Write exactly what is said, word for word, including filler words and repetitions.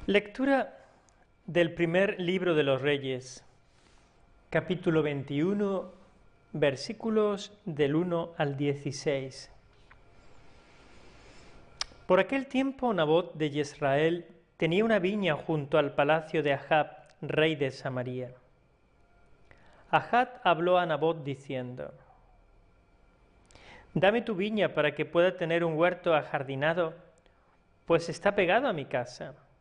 Lectura del primer libro de los Reyes, capítulo veintiuno, versículos del uno al dieciséis. Por aquel tiempo Nabot de Jezreel tenía una viña junto al palacio de Ahab, rey de Samaria. Ahab habló a Nabot diciendo: «Dame tu viña para que pueda tener un huerto ajardinado, pues está pegado a mi casa».